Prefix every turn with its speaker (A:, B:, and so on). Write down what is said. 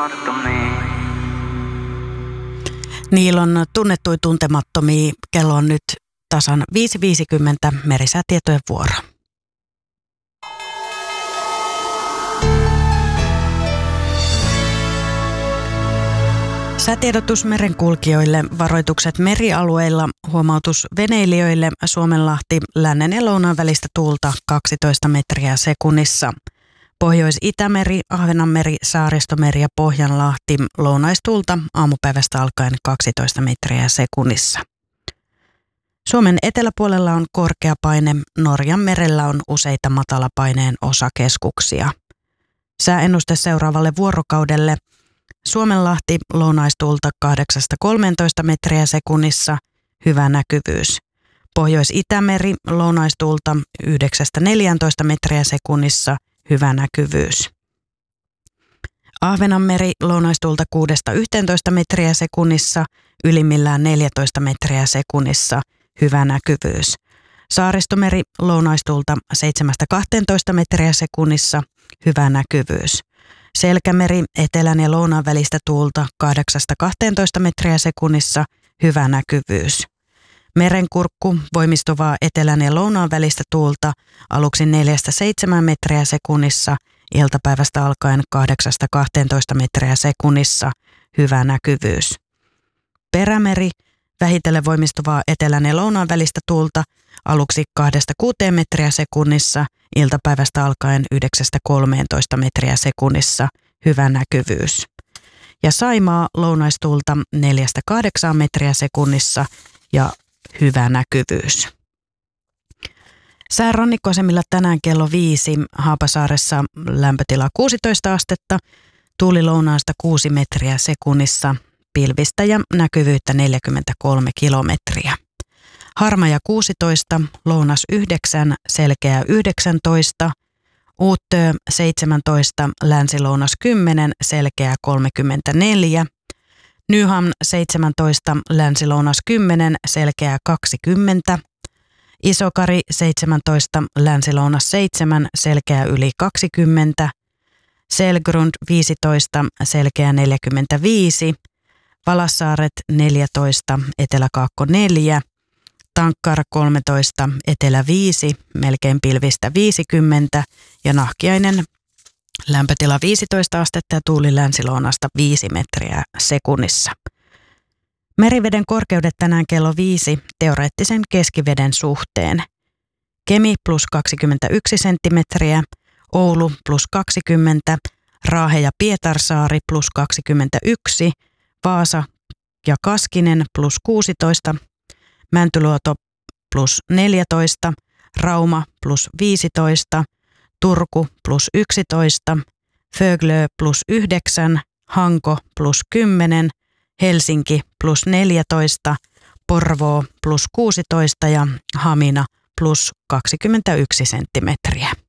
A: Niillä on tunnettuja. Kello on nyt tasan 5.50 merisäätietojen vuoro. Säätiedotus merenkulkijoille, varoitukset merialueilla, huomautus veneilijöille, Suomenlahti, lännen ja lounaan välistä tuulta 12 metriä sekunnissa. Pohjois-Itämeri, Ahvenanmeri, Saaristomeri ja Pohjanlahti, lounaistuulta aamupäivästä alkaen 12 metriä sekunnissa. Suomen eteläpuolella on korkea paine, Norjan merellä on useita matalapaineen osakeskuksia. Sääennuste seuraavalle vuorokaudelle. Suomenlahti, lounaistuulta 8-13 metriä sekunnissa, hyvä näkyvyys. Pohjois-Itämeri, lounaistuulta 9-14 metriä sekunnissa, hyvä näkyvyys. Ahvenanmeri, lounaistuulta 6-11 metriä sekunnissa, ylimmillään 14 metriä sekunnissa, hyvä näkyvyys. Saaristomeri, lounaistuulta 7-12 metriä sekunnissa, hyvä näkyvyys. Selkämeri, etelän ja lounaan välistä tuulta 8-12 metriä sekunnissa, hyvä näkyvyys. Merenkurkku, voimistuvaa etelän ja lounaan välistä tuulta aluksi 4-7 metriä sekunnissa, iltapäivästä alkaen 8-12 metriä sekunnissa, hyvä näkyvyys. Perämeri, vähitellen voimistuvaa etelän ja lounaan välistä tuulta aluksi 2-6 metriä sekunnissa, iltapäivästä alkaen 9-13 metriä sekunnissa, hyvä näkyvyys. Ja Saimaa, lounaistuulta 4-8 metriä sekunnissa ja hyvä näkyvyys. Sää rannikkoasemilla tänään kello 5, Haapasaaressa lämpötila 16 astetta, tuuli lounaasta 6 metriä sekunnissa, pilvistä ja näkyvyyttä 43 kilometriä. Harmaja 16, lounas 9, selkeä 19, Uuttöö 17, länsilounas 10, selkeä 34, Nyhamn 17, länsilounas 10, selkeä 20, Isokari 17, länsilounas 7, selkeä yli 20, Selgrund 15, selkeä 45, Valassaaret 14, eteläkaakko 4, Tankkar 13, etelä 5, melkein pilvistä 50 ja Nahkiainen lämpötila 15 astetta ja tuuli länsilounasta 5 metriä sekunnissa. Meriveden korkeudet tänään kello 5 teoreettisen keskiveden suhteen. Kemi plus 21 senttimetriä, Oulu plus 20, Raahe ja Pietarsaari plus 21, Vaasa ja Kaskinen plus 16, Mäntyluoto plus 14, Rauma plus 15, Turku plus 11, Föglö plus 9, Hanko plus 10, Helsinki plus 14, Porvoo plus 16 ja Hamina plus 21 senttimetriä.